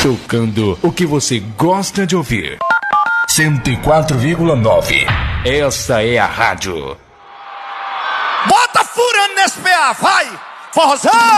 Tocando o que você gosta de ouvir. 104,9. Essa é a rádio. Bota furando nesse PA, vai! Forrozão!